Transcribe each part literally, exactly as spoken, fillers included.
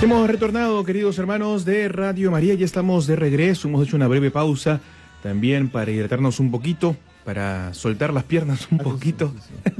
Hemos retornado, queridos hermanos de Radio María, ya estamos de regreso, hemos hecho una breve pausa también para hidratarnos un poquito, para soltar las piernas un poquito,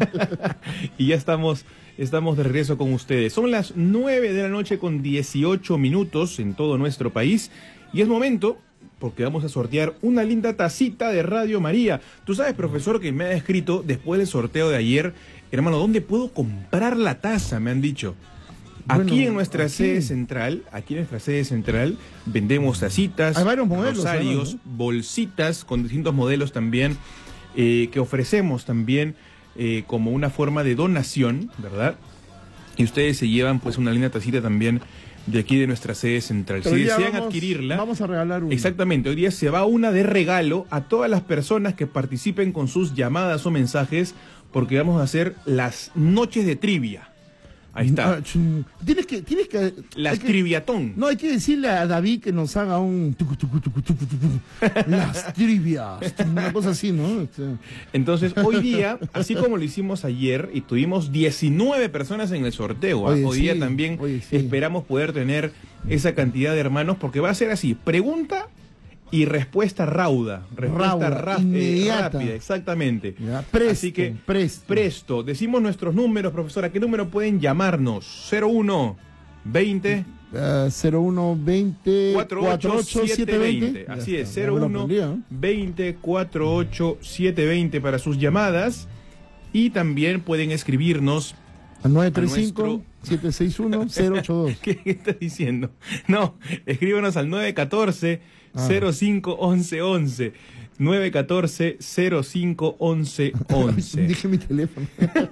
y ya estamos, estamos de regreso con ustedes. Son las nueve de la noche con dieciocho minutos en todo nuestro país, y es momento, porque vamos a sortear una linda tacita de Radio María. Tú sabes, profesor, que me ha escrito después del sorteo de ayer, hermano, ¿dónde puedo comprar la taza? Me han dicho. Aquí bueno, en nuestra aquí. sede central, aquí en nuestra sede central, vendemos tacitas, hay varios modelos, rosarios, ¿no? bolsitas con distintos modelos también, eh, que ofrecemos también eh, como una forma de donación, ¿verdad? Y ustedes se llevan pues una linda tacita también de aquí de nuestra sede central. Pero si desean vamos, adquirirla, vamos a regalar una. Exactamente, hoy día se va una de regalo a todas las personas que participen con sus llamadas o mensajes, porque vamos a hacer las noches de trivia. Ahí está. Ah, tienes que, tienes que. Las que, triviatón. No, hay que decirle a David que nos haga un. Tucu, tucu, tucu, tucu, tucu, las trivias. Una cosa así, ¿no? Entonces, hoy día, así como lo hicimos ayer, y tuvimos diecinueve personas en el sorteo, ¿eh? hoy sí, día también sí. esperamos poder tener esa cantidad de hermanos, porque va a ser así: pregunta y respuesta rauda, respuesta Rauda, rap inmediata. rápida, exactamente. Ya, presto, Así que, presto. presto. Decimos nuestros números, profesora. ¿Qué número pueden llamarnos? cero uno veinte Uh, cero uno veinte cuarenta y ocho setecientos veinte. Así es, cero uno veinte cuarenta y ocho setecientos veinte para sus llamadas. Y también pueden escribirnos al nueve tres cinco, siete seis uno, cero ocho dos. ¿Qué estás diciendo? No, escríbanos al nueve uno cuatro, cero cinco once once. nueve uno cuatro, cero cinco once once. Dije mi teléfono.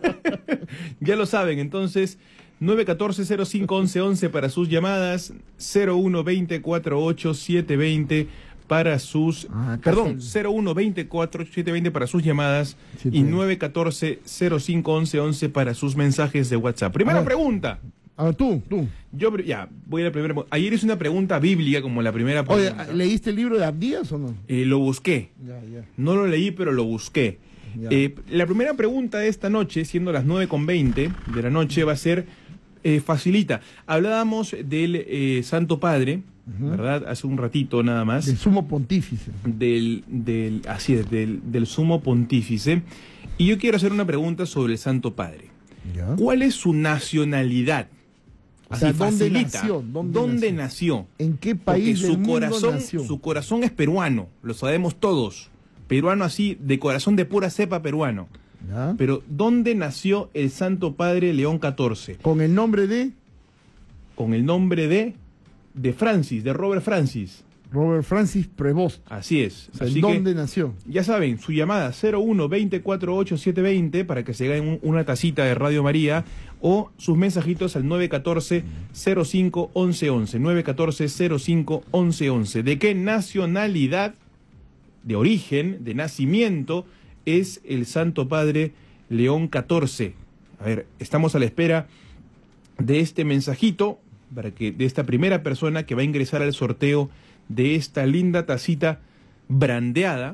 Ya lo saben, entonces, nueve uno cuatro, cero cinco once once para sus llamadas, cero uno veinte cuarenta y ocho setecientos veinte para sus... Ah, perdón, cero uno veinte cuarenta y ocho setecientos veinte para sus llamadas sí, y nueve uno cuatro, cero cinco once once para sus mensajes de WhatsApp. Primera ver, pregunta. A ver, tú, tú. Yo, ya, voy a la primera. Ayer hice una pregunta bíblica como la primera pregunta. Oye, ¿leíste el libro de Abdías o no? Eh, lo busqué. Ya, ya. No lo leí, pero lo busqué. Eh, la primera pregunta de esta noche, siendo las nueve con veinte de la noche, va a ser eh, facilita. Hablábamos del eh, Santo Padre, uh-huh. ¿verdad? Hace un ratito nada más. Del Sumo Pontífice. Del, del, así es, del, del Sumo Pontífice. Y yo quiero hacer una pregunta sobre el Santo Padre. ¿Ya? ¿Cuál es su nacionalidad? O sea, Así ¿dónde facilita. nació? ¿Dónde, ¿Dónde nació? nació? ¿En qué país Porque del su mundo corazón, nació? Su corazón es peruano, lo sabemos todos. Peruano así, de corazón de pura cepa peruano. ¿Ya? Pero ¿dónde nació el Santo Padre León catorce? ¿Con el nombre de? Con el nombre de, de Francis, de Robert Francis. Robert Francis Prevost. Así es. O sea, Así ¿dónde que, nació? Ya saben, su llamada cero uno veinte cuarenta y ocho setecientos veinte para que se ganen una tacita de Radio María, o sus mensajitos al nueve uno cuatro, cero cinco once once. nueve uno cuatro, cero cinco once once. ¿De qué nacionalidad, de origen, de nacimiento, es el Santo Padre León catorce? A ver, estamos a la espera de este mensajito, para que de esta primera persona que va a ingresar al sorteo de esta linda tacita brandeada,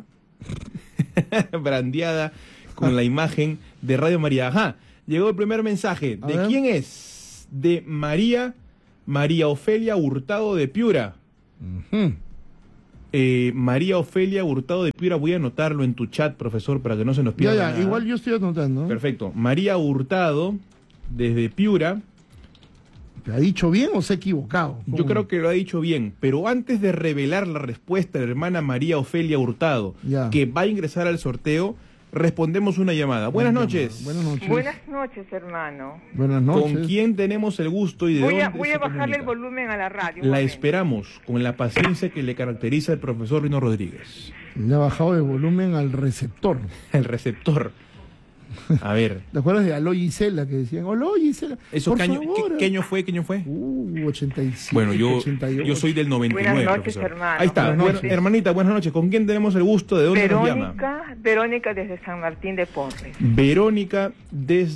brandeada con la imagen de Radio María. Ajá, llegó el primer mensaje. ¿De quién es? De María, María Ofelia Hurtado de Piura. Uh-huh. eh, María Ofelia Hurtado de Piura, voy a anotarlo en tu chat, profesor, para que no se nos pierda Ya, ya, nada. igual yo estoy anotando. Perfecto. María Hurtado, desde Piura. ¿Ha dicho bien o se ha equivocado? Yo creo que lo ha dicho bien, pero antes de revelar la respuesta de la hermana María Ofelia Hurtado, ya. que va a ingresar al sorteo, respondemos una llamada. Buenas noches. Buenas noches. Buenas noches, hermano. Buenas noches. ¿Con quién tenemos el gusto y de voy dónde a, Voy se a bajarle comunica? el volumen a la radio. La esperamos con la paciencia que le caracteriza al profesor Rino Rodríguez. Le ha bajado el volumen al receptor. El receptor. A ver. ¿Te acuerdas de Aló Gisela que decían, Aló Gisela? ¿Eso qué año, ¿qué, ¿Qué año fue? ¿Qué año fue? Uh, ochenta y siete, bueno, yo, ochenta y ocho. yo soy del noventa y nueve, buenas noches, profesor. Hermano. Ahí está. Buenas Bueno, hermanita, buenas noches. ¿Con quién tenemos el gusto? ¿De dónde Verónica, nos llama? Verónica desde San Martín de Porres. Verónica desde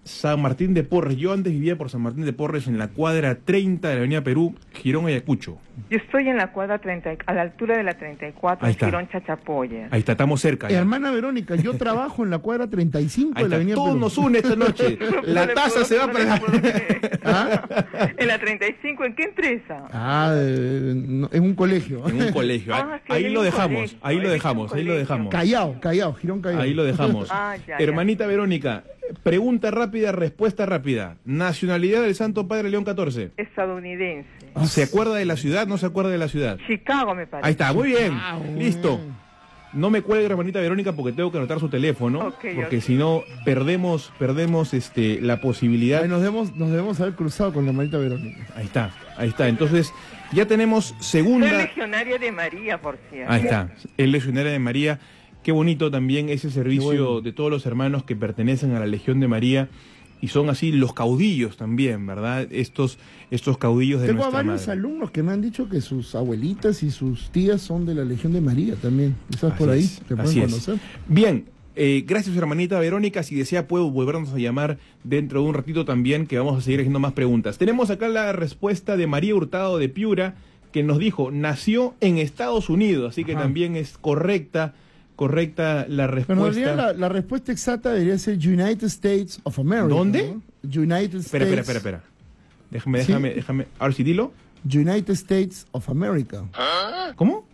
San Martín de Porres. Yo antes vivía por San Martín de Porres en la cuadra treinta de la Avenida Perú, Girón Ayacucho. Yo estoy en la cuadra treinta, a la altura de la treinta y cuatro, Ahí en está. Girón Chachapoyas. Ahí está, estamos cerca. ya. Hermana Verónica, yo trabajo en la cuadra treinta y cinco Ahí de la está. Avenida Todo Perú. nos une esta noche. La No le taza puedo- se va no para le la... puedo creer. ¿Ah? En la treinta y cinco, ¿en qué empresa? Ah, eh, no, en un colegio. En un colegio. Ahí, Ah, sí, ahí hay lo un dejamos, colegio, ahí lo hay dejamos, un ahí lo colegio. dejamos. Callao, Callao, Girón Callao. Ahí lo dejamos. Ah, ya, ya. Hermanita Verónica, pregunta rápida, respuesta rápida. Nacionalidad del Santo Padre León catorce. Estadounidense. ¿Se acuerda de la ciudad? ¿No se acuerda de la ciudad? Chicago, me parece. Ahí está, muy bien. Ah, muy Listo. bien. No me cuelgue, hermanita Verónica, porque tengo que anotar su teléfono, Ok, porque ok. si no perdemos perdemos este la posibilidad. Ahí nos debemos, nos debemos haber cruzado con la hermanita Verónica. Ahí está, ahí está. Entonces, ya tenemos Soy segunda. legionaria de María, por cierto. Ahí está, el Legionario de María. Qué bonito también ese servicio Qué bueno. de todos los hermanos que pertenecen a la Legión de María y son así los caudillos también, ¿verdad? Estos estos caudillos de Tengo a nuestra varios madre. alumnos que me han dicho que sus abuelitas y sus tías son de la Legión de María también. Quizás por Así ahí es, te así pueden es. conocer. Bien, eh, gracias hermanita Verónica. Si desea puedo volvernos a llamar dentro de un ratito también, que vamos a seguir haciendo más preguntas. Tenemos acá la respuesta de María Hurtado de Piura, que nos dijo, nació en Estados Unidos, así que Ajá. también es correcta, correcta la Pero en respuesta. realidad la, la respuesta exacta debería ser United States of America. ¿Dónde? ¿no? United States. Espera, espera, espera, espera. Déjame, Sí. déjame, déjame. Ahora sí, dilo. United States of America. ¿Cómo?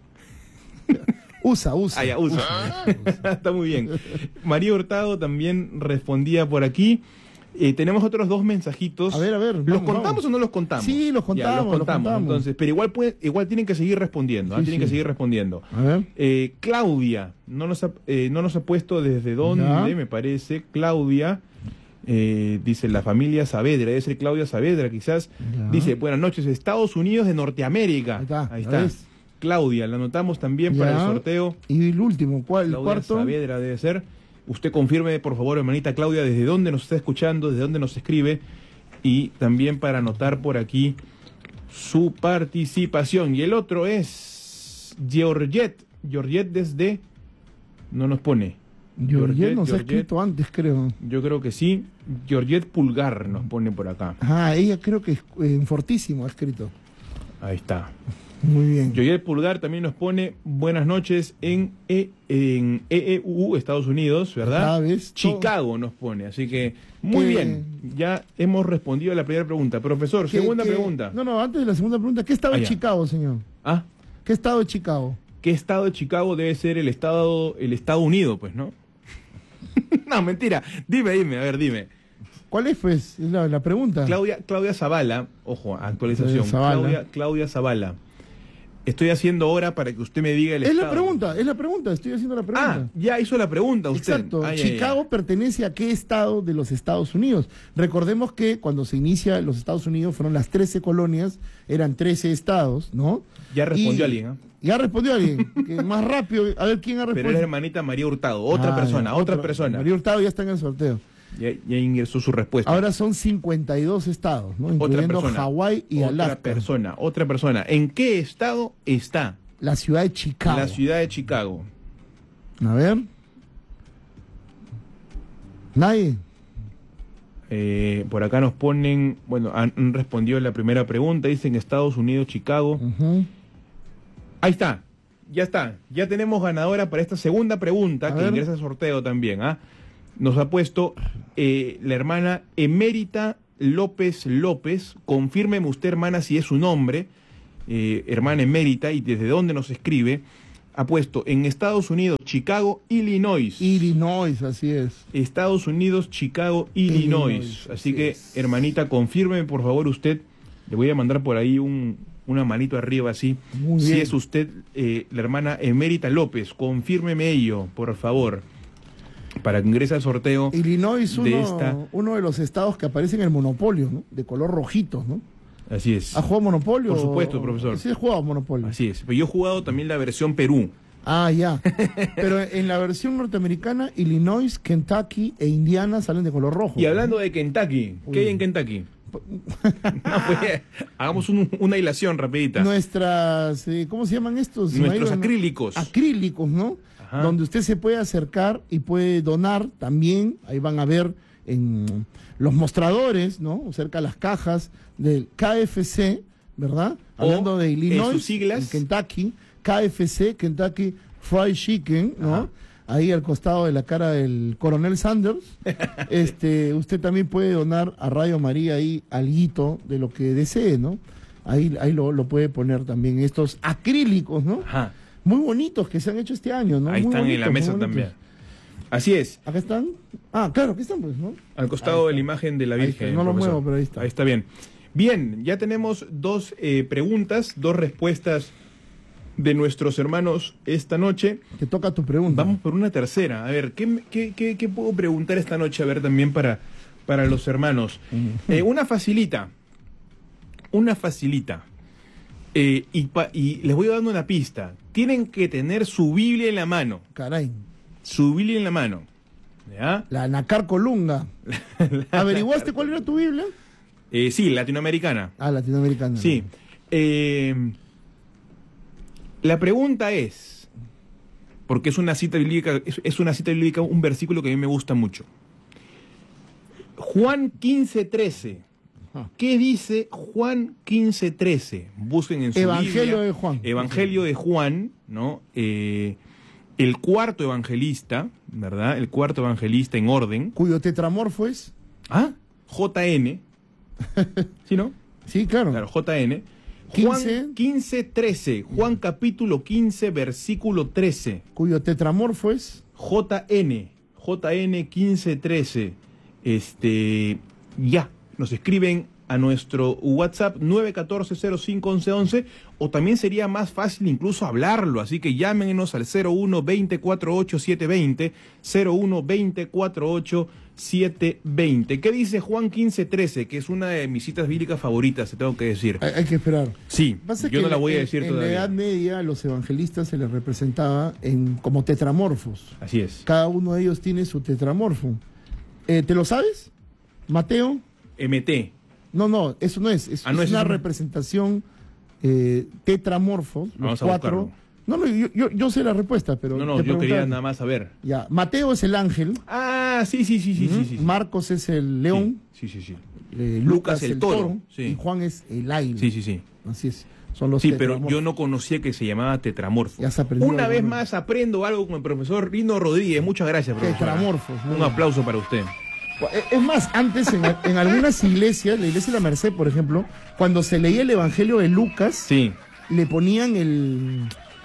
Usa, usa. Ah, ya, usa. Está muy bien. María Hurtado también respondía por aquí. Eh, tenemos otros dos mensajitos. A ver, a ver, ¿Los vamos, contamos vamos. o no los contamos? Sí, los Ya, contamos, los los contamos. contamos. Entonces, pero igual puede, igual tienen que seguir respondiendo. ¿ah? Sí, Tienen sí. que seguir respondiendo. A ver. Eh, Claudia, no nos, ha, eh, no nos ha puesto desde dónde, Ya. me parece. Claudia, eh, dice la familia Saavedra, debe ser Claudia Saavedra quizás. Ya. Dice, buenas noches, Estados Unidos de Norteamérica. Ahí está, Ahí ya está. ves. Claudia, la anotamos también para el Ya. sorteo. Y el último, ¿cuál? El Claudia cuarto. Saavedra debe ser. Usted confirme, por favor, hermanita Claudia, desde dónde nos está escuchando, desde dónde nos escribe. Y también para anotar por aquí su participación. Y el otro es Georgette. Georgette desde... No nos pone. Georgette nos ha Georgette. escrito antes, creo. Yo creo que sí. Georgette Pulgar nos pone por acá. Ah, ella creo que eh, en Fortísimo ha escrito. Ahí está. Muy bien. Georgette Pulgar también nos pone buenas noches en, E- en E E U, Estados Unidos, ¿verdad? Cada vez todo- Chicago nos pone, así que muy ¿Qué? bien. Ya hemos respondido a la primera pregunta. Profesor, ¿Qué- segunda qué- pregunta. No, no, antes de la segunda pregunta, ¿qué estado Ah, de ya. Chicago, señor? Ah, ¿Qué estado de Chicago? ¿qué estado de Chicago debe ser el estado el Estado Unido, pues, no? No, mentira. Dime, dime, a ver, dime. ¿Cuál es, pues, es la, la pregunta? Claudia, Claudia Zavala, ojo, actualización. Eh, Zavala. Claudia, Claudia Zavala. Estoy haciendo hora para que usted me diga el es estado. la pregunta, es la pregunta, estoy haciendo la Ah, pregunta. ya hizo la pregunta usted. Exacto. Ah, ya, ya, ya. Chicago pertenece a qué estado de los Estados Unidos. Recordemos que cuando se inicia los Estados Unidos fueron las trece colonias, eran trece estados, ¿no? Ya respondió Y- alguien, ¿ah? Ya respondió alguien. Que más rápido, a ver quién ha Pero es la respondido. hermanita María Hurtado, otra Ah, persona, ya, otra otro- persona. María Hurtado ya está en el sorteo. Ya, ya ingresó su respuesta. Ahora son cincuenta y dos estados, ¿no? otra Incluyendo persona. Hawái y otra Alaska. persona, otra persona. ¿En qué estado está La ciudad de Chicago. la ciudad de Chicago? A ver. Nadie. Eh, por acá nos ponen, bueno, han, han respondido la primera pregunta, dicen Estados Unidos, Chicago. Ujú. Ahí está, ya está, ya tenemos ganadora para esta segunda pregunta, A que ver. ingresa al sorteo también, ¿ah? Nos ha puesto eh, la hermana Emérita López López. Confírmeme usted, hermana, si es su nombre, eh, hermana Emérita, y desde dónde nos escribe. Ha puesto en Estados Unidos, Chicago, Illinois. Illinois, así es. Estados Unidos, Chicago, Illinois. Illinois, Así así que, es. hermanita, confírmeme por favor usted. Le voy a mandar por ahí un, una manito arriba así. Muy Si bien. es usted eh, la hermana Emérita López, confírmeme ello, por favor. Para que ingrese al sorteo. Illinois, uno, de esta- uno de los estados que aparece en el Monopolio, ¿no? De color rojito, ¿no? Así es. ¿Has jugado Monopolio? Por supuesto, profesor. Sí, he jugado Monopolio. Así es. Pero yo he jugado también la versión Perú. Ah, ya. Pero en la versión norteamericana, Illinois, Kentucky e Indiana salen de color rojo. Y hablando de Kentucky, ¿qué hay en Kentucky? No, pues, hagamos un- una hilación rapidita. Nuestras, eh, ¿cómo se llaman estos? Nuestros Mayra, ¿no? acrílicos. Acrílicos, ¿no? Ajá. Donde usted se puede acercar y puede donar también. Ahí van a ver en los mostradores, ¿no? Cerca de las cajas del K F C, ¿verdad? O, Hablando de en Illinois, sus siglas, en Kentucky, K F C, Kentucky Fried Chicken, ¿no? Ajá. Ahí al costado de la cara del coronel Sanders. este, usted también puede donar a Radio María ahí alguito de lo que desee, ¿no? Ahí, ahí lo, lo puede poner también estos acrílicos, ¿no? Ajá. Muy bonitos que se han hecho este año, ¿no? Ahí Muy están en la bonitos, mesa muy bonitos. también. Así es, ¿Acá están? Ah, claro, aquí están, pues, ¿no? al costado de la imagen de la Ahí Virgen. está, no lo profesor. muevo, pero ahí está. Ahí está bien. Bien, ya tenemos dos eh, preguntas, dos respuestas de nuestros hermanos esta noche. Te toca tu pregunta. Vamos por una tercera. A ver, ¿qué, qué, qué, qué puedo preguntar esta noche? A ver, también para, para los hermanos. Eh, una facilita. Una facilita. Eh, y, pa- y les voy dando una pista. Tienen que tener su Biblia en la mano. Caray. Su Biblia en la mano. ¿Ya? La Nacar Colunga. ¿Averiguaste cuál era tu Biblia? Eh, sí, latinoamericana. Ah, latinoamericana. Sí. Eh, la pregunta es, porque es una cita bíblica, es, es una cita bíblica, un versículo que a mí me gusta mucho. Juan quince trece. Ah. ¿Qué dice Juan quince trece? Busquen en su Evangelio Biblia, de Juan. Evangelio de Juan, ¿no? Eh, el cuarto evangelista, ¿verdad? El cuarto evangelista en orden. Cuyo tetramorfo es. ¿Ah? J N. ¿Sí, no? Sí, claro. Claro, J N. quince. Juan quince trece. Juan capítulo quince, versículo trece. Cuyo tetramorfo es. J N. J N quince trece. Este. Ya. Nos escriben a nuestro WhatsApp nueve uno cuatro cero cinco once once, o también sería más fácil incluso hablarlo, así que llámenos al cero uno veinte cuarenta y ocho siete veinte, cero uno veinte cuarenta y ocho siete veinte. ¿Qué dice Juan quince trece? Que es una de mis citas bíblicas favoritas, te tengo que decir. Hay, hay que esperar. Sí, Pasa yo que no la en- voy a en- decir en todavía. la Edad Media a los evangelistas se les representaba en, como tetramorfos. Así es. Cada uno de ellos tiene su tetramorfo. Eh, ¿Te lo sabes? Mateo. M T. No, no, eso no es. Es, Ah, no, es eso una es una- representación eh, tetramorfos. Los Vamos a cuatro. buscarlo. No, no, yo, yo, yo sé la respuesta, pero. No, no, te yo quería preguntaba. nada más saber. Ya, Mateo es el ángel. Ah, sí, sí, sí, sí, sí, sí, sí. Marcos es el león. Sí, sí, sí. eh, Lucas el toro, sí. Y Juan es el águila. Sí, sí, sí. Así es. Son los Sí, pero tetramorfos. yo no conocía que se llamaba tetramorfo. Ya se aprendió Una algo vez nuevo. más aprendo algo con el profesor Lino Rodríguez. Muchas gracias, profesor. Tetramorfos, muy Un bien. aplauso para usted. Es más, antes en, en algunas iglesias, la iglesia de la Merced, por ejemplo, cuando se leía el Evangelio de Lucas, Sí. le ponían el,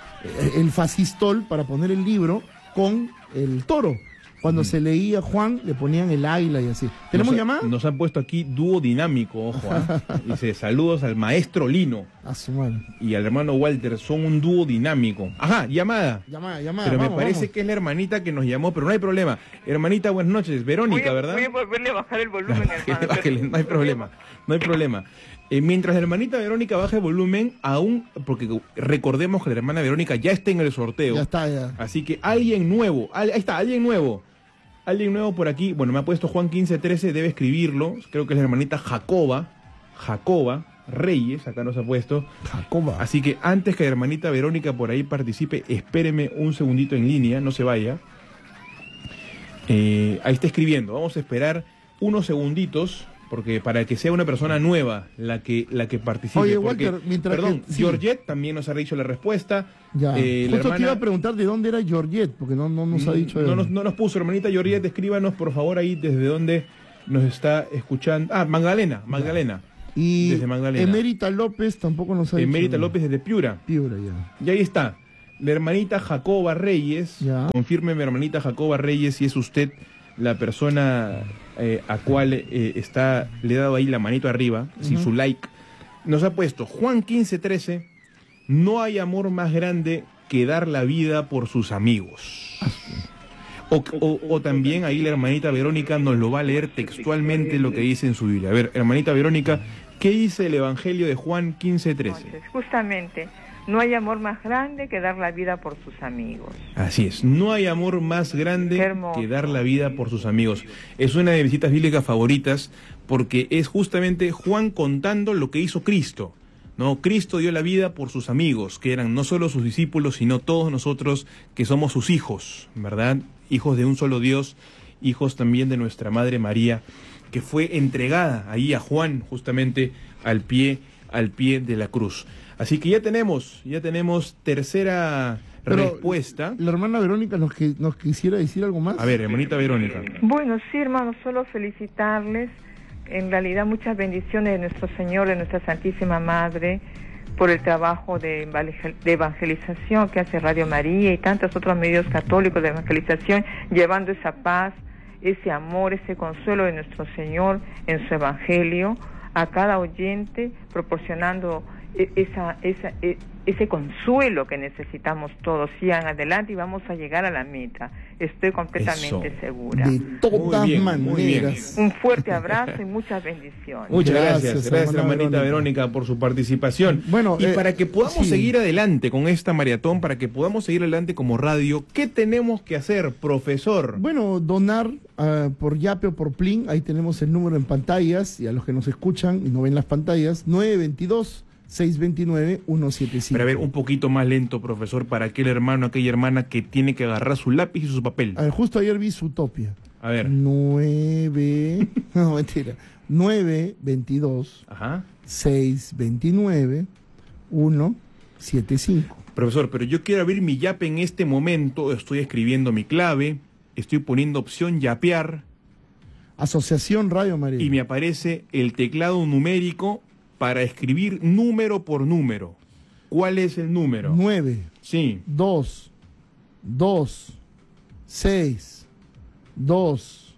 el fascistol para poner el libro con el toro. Cuando se leía Juan, le ponían el águila y así. ¿Tenemos nos, llamada? Nos han puesto aquí dúo dinámico, ojo. ¿ah? Dice, saludos al maestro Lino A su madre. y al hermano Walter. Son un dúo dinámico. Ajá, llamada. Llamada, llamada. Pero me vamos, parece vamos. que es la hermanita que nos llamó, pero no hay problema. Hermanita, buenas noches. Verónica, voy a, ¿verdad? Voy a volverle a bajar el volumen, Bájale, hermano. bájale, no hay problema, no hay problema. Eh, mientras la hermanita Verónica baja el volumen, aún, porque recordemos que la hermana Verónica ya está en el sorteo. Ya está, ya. Así que alguien nuevo, al- ahí está, alguien nuevo. Alguien nuevo por aquí, bueno, me ha puesto Juan quince trece, debe escribirlo. Creo que es la hermanita Jacoba, Jacoba Reyes, acá nos ha puesto. Jacoba. Así que antes que la hermanita Verónica por ahí participe, espéreme un segundito en línea, no se vaya. Eh, ahí está escribiendo, vamos a esperar unos segunditos, porque para que sea una persona nueva la que la que participe. Oye, porque- Walter, mientras perdón, que- sí. Georgette también nos ha dicho la respuesta. Ya. Eh, la Justo te hermana- iba a preguntar de dónde era Georgette, porque no, no nos ha dicho. de no, dónde. nos, no nos puso, hermanita Georgette, escríbanos por favor ahí desde dónde nos está escuchando. Ah, Magdalena, Magdalena. Y desde Magdalena. Emérita López tampoco nos ha dicho. Emérita López desde Piura. Piura, ya. Y ahí está, la hermanita Jacoba Reyes. Ya. Confírmeme, hermanita Jacoba Reyes, si es usted la persona eh, a cual eh, está, le he dado ahí la manito arriba, sin su like. Nos ha puesto Juan quince trece, no hay amor más grande que dar la vida por sus amigos. O, o- o también ahí la hermanita Verónica nos lo va a leer textualmente lo que dice en su Biblia. A ver, hermanita Verónica, ¿qué dice el Evangelio de Juan quince trece? Entonces, justamente, no hay amor más grande que dar la vida por sus amigos. Así es, no hay amor más grande Qué hermoso. que dar la vida por sus amigos. Es una de mis citas bíblicas favoritas porque es justamente Juan contando lo que hizo Cristo. ¿No? Cristo dio la vida por sus amigos, que eran no solo sus discípulos, sino todos nosotros que somos sus hijos, ¿verdad? Hijos de un solo Dios hijos también de nuestra Madre María, que fue entregada ahí a Juan, justamente al pie, al pie de la cruz. Así que ya tenemos, ya tenemos tercera Pero respuesta. La hermana Verónica nos, que, nos quisiera decir algo más. A ver, hermanita Verónica. Bueno, sí, hermano, solo felicitarles. En realidad, muchas bendiciones de nuestro Señor, de nuestra Santísima Madre, por el trabajo de evangelización que hace Radio María y tantos otros medios católicos de evangelización, llevando esa paz, ese amor, ese consuelo de nuestro Señor en su Evangelio a cada oyente, proporcionando esa, esa, ese consuelo que necesitamos todos. Sigan adelante y vamos a llegar a la meta. Estoy completamente Eso. segura. De todas Muy bien, maneras. muy bien. Un fuerte abrazo y muchas bendiciones. Muchas gracias, Gracias, gracias, hermana hermanita Verónica. Verónica, por su participación. Bueno, y eh, para que podamos sí. seguir adelante con esta maratón, para que podamos seguir adelante como radio, ¿qué tenemos que hacer, profesor? Bueno, donar uh, por Yape o por Plin, ahí tenemos el número en pantallas, y a los que nos escuchan y no ven las pantallas, nueve dos dos, seis dos nueve, uno siete cinco. Pero a ver, un poquito más lento, profesor, para aquel hermano, aquella hermana que tiene que agarrar su lápiz y su papel. A ver, justo ayer vi Zootopia. A ver. nueve, no, mentira, nueve dos dos, Ajá. seis dos nueve, uno siete cinco. Profesor, pero yo quiero abrir mi yape en este momento, estoy escribiendo mi clave, estoy poniendo opción yapear. Asociación Radio María. Y me aparece el teclado numérico para escribir número por número. ¿Cuál es el número? nueve, Sí. dos, dos, seis, dos,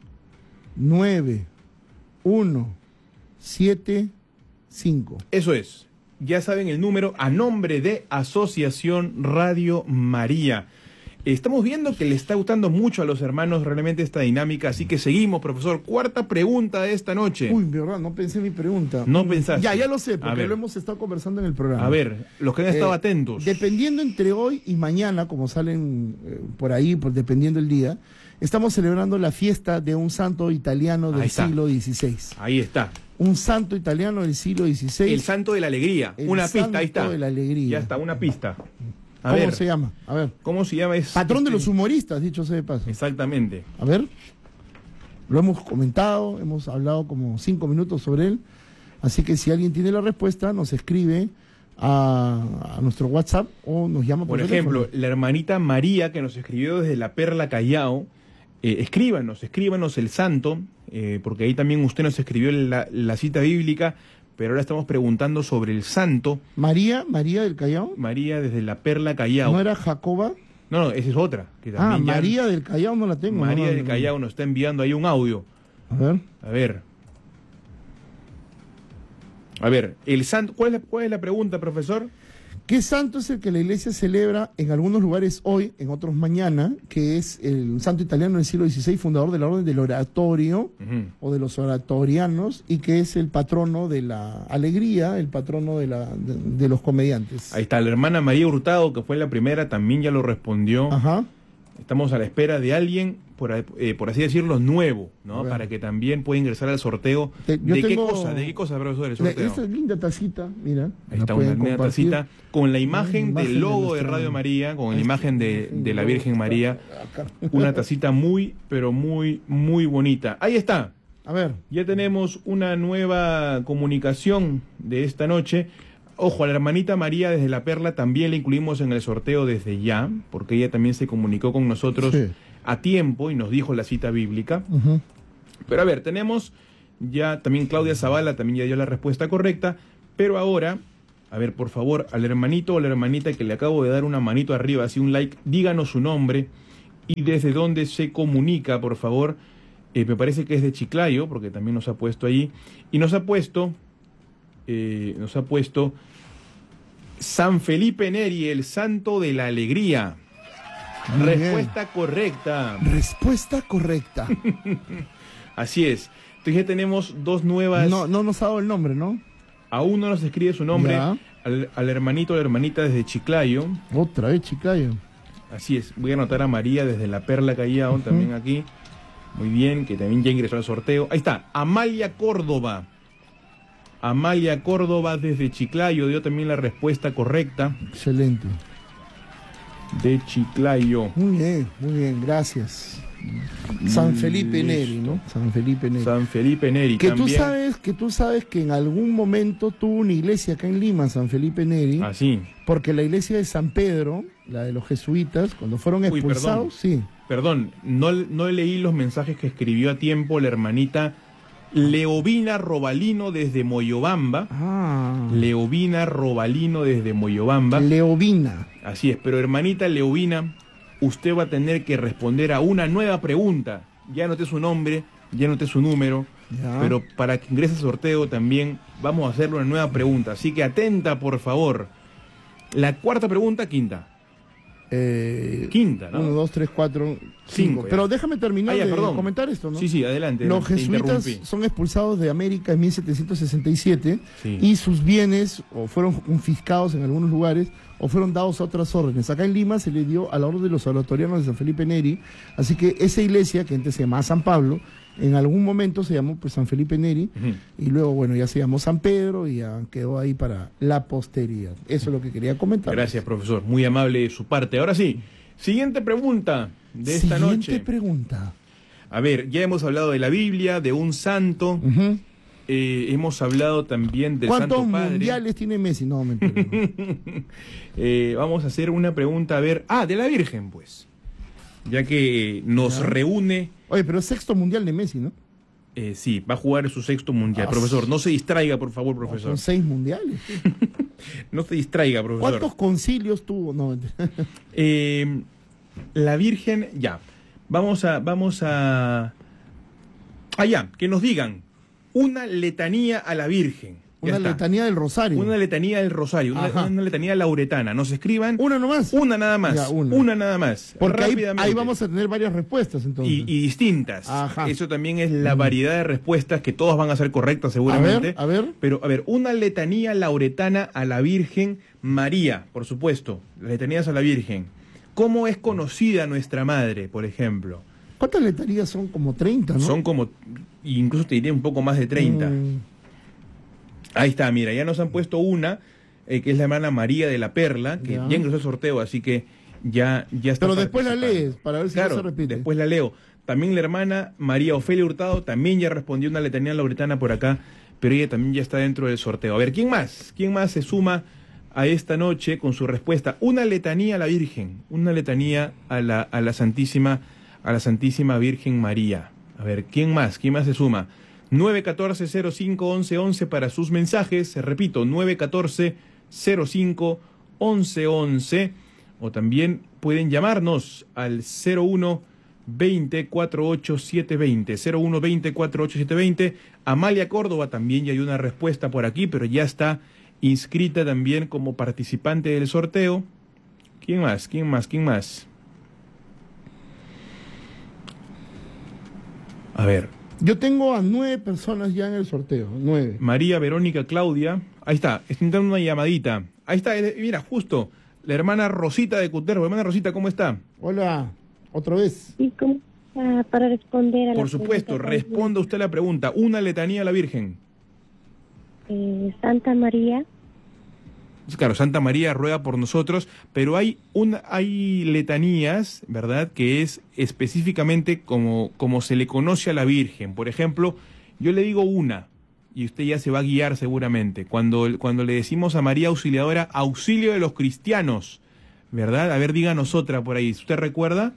nueve, uno, siete, cinco. Eso es. Ya saben el número a nombre de Asociación Radio María. Estamos viendo que le está gustando mucho a los hermanos realmente esta dinámica, así que seguimos, profesor. Cuarta pregunta de esta noche. Uy, verdad, no pensé en mi pregunta. No pensaste. Ya, ya lo sé, A porque ver. lo hemos estado conversando en el programa. A ver, los que han estado Eh, atentos. Dependiendo entre hoy y mañana, como salen eh, por ahí, por, dependiendo el día, estamos celebrando la fiesta de un santo italiano Ahí del está. siglo dieciséis. Ahí está. Un santo italiano del siglo dieciséis. El santo de la alegría. El Una pista, ahí santo está. de la alegría. Ya está, una pista. A ¿Cómo ver, se llama? A ver. ¿cómo se llama? Es, Patrón de este- los humoristas, dicho sea de paso. Exactamente. A ver. Lo hemos comentado, hemos hablado como cinco minutos sobre él. Así que si alguien tiene la respuesta, nos escribe a, a nuestro WhatsApp o nos llama por, Por ejemplo, teléfono. la hermanita María, que nos escribió desde la Perla Callao, eh, escríbanos, escríbanos el santo, eh, porque ahí también usted nos escribió la, la cita bíblica, pero ahora estamos preguntando sobre el santo. María, María del Callao. María desde la Perla Callao. ¿No era Jacoba? No, no, esa es otra. Que Ah, también ya- María del Callao no la tengo. María no, no, del no. Callao nos está enviando ahí un audio. A ver. A ver. A ver, el santo, ¿cuál es la, cuál es la pregunta, profesor? ¿Qué santo es el que la iglesia celebra en algunos lugares hoy, en otros mañana, que es el santo italiano del siglo dieciséis, fundador de la orden del oratorio Ujú. o de los oratorianos, y que es el patrono de la alegría, el patrono de, la, de, de los comediantes? Ahí está, la hermana María Hurtado, que fue la primera, también ya lo respondió. Ajá. Estamos a la espera de alguien, por, eh, por así decirlo, nuevo, A ¿no? ver. Para que también pueda ingresar al sorteo. Te- yo ¿De qué tengo- cosa? ¿De qué cosa, profesor, el La- sorteo? Esta linda tacita, mira. Ahí la está pueden una linda compartir. tacita con la imagen, imagen del de logo de nuestra- Radio María, con la Esta imagen de, imagen de la del Virgen logo María. está acá. Una tacita muy, pero muy, muy bonita. Ahí está. A ver. Ya tenemos una nueva comunicación de esta noche. Ojo, a la hermanita María desde La Perla también la incluimos en el sorteo desde ya, porque ella también se comunicó con nosotros Sí. a tiempo y nos dijo la cita bíblica. Ujú. Pero a ver, tenemos ya también Claudia Zavala, también ya dio la respuesta correcta, pero ahora, a ver, por favor, al hermanito o la hermanita que le acabo de dar una manito arriba, así un like, díganos su nombre y desde dónde se comunica, por favor. Eh, me parece que es de Chiclayo, porque también nos ha puesto ahí, y nos ha puesto, eh, nos ha puesto San Felipe Neri, el santo de la alegría. Muy bien. Respuesta correcta. Respuesta correcta. Así es. Entonces ya tenemos dos nuevas. No, no nos ha dado el nombre, ¿no? Aún no nos escribe su nombre. Ya. Al, al hermanito o la hermanita desde Chiclayo. Otra vez, Chiclayo. Así es. Voy a anotar a María desde la Perla Callao Ujú. también aquí. Muy bien, que también ya ingresó al sorteo. Ahí está. Amalia Córdoba. Amalia Córdoba desde Chiclayo dio también la respuesta correcta. Excelente. De Chiclayo. Muy bien, muy bien, gracias. San Felipe Neri, ¿no? San Felipe Neri. San Felipe Neri. Que también. tú sabes, que tú sabes que en algún momento tuvo una iglesia acá en Lima, San Felipe Neri. Ah, sí. Porque la iglesia de San Pedro, la de los jesuitas, cuando fueron Uy, expulsados, perdón. sí. Perdón, no, no leí los mensajes que escribió a tiempo la hermanita Leovina Robalino desde Moyobamba. Ah. Leovina Robalino desde Moyobamba. Leovina. Así es, pero hermanita Leovina, usted va a tener que responder a una nueva pregunta. Ya noté su nombre, ya noté su número, Ya. pero para que ingrese al sorteo también vamos a hacerle una nueva pregunta. Así que atenta, por favor. La cuarta pregunta, quinta. Eh, Quinta, ¿no? Uno, dos, tres, cuatro, cinco. Cinco, ya. Pero déjame terminar Ah, ya, de perdón. comentar esto, ¿no? Sí, sí, adelante. Los te jesuitas interrumpí. son expulsados de América en mil setecientos sesenta y siete Sí. y sus bienes o fueron confiscados en algunos lugares o fueron dados a otras órdenes. Acá en Lima se le dio a la orden de los oratorianos de San Felipe Neri, así que esa iglesia, que antes se llamaba San Pablo, en algún momento se llamó pues San Felipe Neri, Ujú. y luego, bueno, ya se llamó San Pedro y ya quedó ahí para la posteridad. Eso es lo que quería comentar. Gracias, profesor. Muy amable de su parte. Ahora sí, siguiente pregunta de esta Siguiente noche. pregunta. A ver, ya hemos hablado de la Biblia, de un santo. Ujú. Eh, hemos hablado también del ¿Cuántos Santo Padre. mundiales tiene Messi? No, mentira. Eh, vamos a hacer una pregunta, a ver. Ah, de la Virgen, pues. Ya que nos Ya. reúne. Oye, pero es sexto mundial de Messi, ¿no? Eh, sí, va a jugar su sexto mundial. Ah, profesor, no se distraiga, por favor, profesor. Son seis mundiales. No se distraiga, profesor. ¿Cuántos concilios tuvo? No, mentira. Eh, la Virgen, ya. Vamos a. Vamos a. Allá, que nos digan. Una letanía a la Virgen. Ya Una está. letanía del Rosario. Una letanía del Rosario, una, Ajá. una letanía lauretana. Nos escriban Una nomás. una nada más. Ya, una. una. nada más. Porque ahí, rápidamente. ahí vamos a tener varias respuestas, entonces. y, y distintas. Ajá. Eso también es la Mm. variedad de respuestas que todas van a ser correctas a seguramente. ver, a ver. Pero, a ver, una letanía lauretana a la Virgen María, por supuesto. Las letanías a la Virgen. ¿Cómo es conocida nuestra madre, por ejemplo? ¿Cuántas letanías son? Como treinta, ¿no? Son como, incluso te diría un poco más de treinta. Mm, Ahí está, mira, ya nos han puesto una, eh, que es la hermana María de la Perla, que Ya. ya ingresó al sorteo, así que ya, ya está. Pero después la participando. lees, para ver si Claro, no se repite. después la leo. También la hermana María Ofelia Hurtado también ya respondió una letanía lauretana por acá, pero ella también ya está dentro del sorteo. A ver, ¿quién más? ¿Quién más se suma a esta noche con su respuesta? Una letanía a la Virgen, una letanía a la, a la Santísima, a la Santísima Virgen María. A ver, ¿quién más? ¿Quién más se suma? nueve uno cuatro cero cinco once once para sus mensajes. Se repito, nueve uno cuatro cero cinco once once. O también pueden llamarnos al cero uno veinte cuarenta y ocho setecientos veinte. cero uno veinte cuarenta y ocho setecientos veinte. Amalia Córdoba también ya hay una respuesta por aquí, pero ya está inscrita también como participante del sorteo. ¿Quién más? ¿Quién más? ¿Quién más? A ver. Yo tengo a nueve personas ya en el sorteo. Nueve. María Verónica Claudia. Ahí está, está entrando una llamadita. Ahí está, eh, mira, justo. La hermana Rosita de Cutervo. Hermana Rosita, ¿cómo está? Hola, otra vez. ¿Y cómo ah, para responder a la Por supuesto, pregunta, responda usted la pregunta. Una letanía a la Virgen. eh, Santa María, Claro, Santa María ruega por nosotros, pero hay una, hay letanías, ¿verdad?, que es específicamente como, como se le conoce a la Virgen. Por ejemplo, yo le digo una, y usted ya se va a guiar seguramente. Cuando, cuando le decimos a María Auxiliadora, auxilio de los cristianos, ¿verdad? A ver, díganos otra por ahí. ¿Usted recuerda?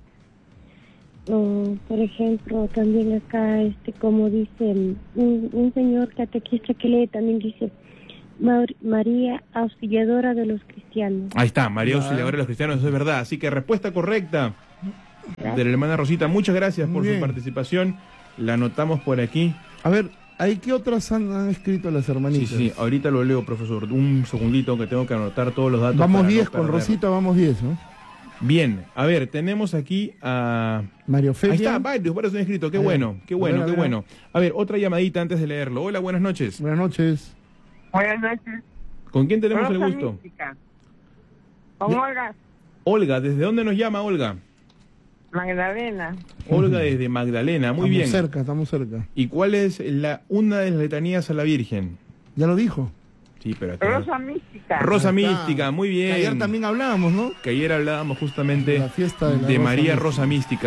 o, por ejemplo, también acá, este, como dice un, un señor catequista que lee, también dice Mar- María Auxiliadora de los cristianos. Ahí está, María Ya. Auxiliadora de los cristianos, eso es verdad. Así que respuesta correcta Gracias. de la hermana Rosita. Muchas gracias Muy por bien. su participación. La anotamos por aquí. A ver, ¿hay qué otras han, han escrito las Sí, hermanitas? sí, ahorita lo leo, profesor. Un segundito que tengo que anotar todos los datos. Vamos para no diez con perder. Rosita, vamos diez, ¿no? Bien, a ver, tenemos aquí a... María Ofelia. Ahí está, varios, varios han escrito. Qué A ver, bueno, qué a bueno, ver, a qué ver. bueno. A ver, otra llamadita antes de leerlo. Hola, buenas noches. Buenas noches. Buenas noches. ¿Con quién tenemos el Rosa gusto? Mística. Con Ya. Olga Olga, ¿desde dónde nos llama Olga? Magdalena. Olga desde Magdalena, muy estamos bien. cerca, estamos cerca. ¿Y cuál es la una de las letanías a la Virgen? Ya lo dijo. Sí, pero acá... Rosa Mística. Rosa Ahí está. Mística, muy bien. Que ayer también hablábamos, ¿no? Que ayer hablábamos justamente La fiesta de la de Rosa María Mística. Rosa Mística.